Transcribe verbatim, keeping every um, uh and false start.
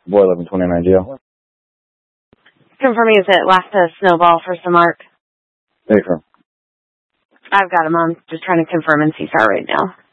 Boy eleven twenty-nine jail. Confirming, is it Lasta Snowball for some mark? Hey, from. I've got him on. Just trying to confirm in C S A R right now.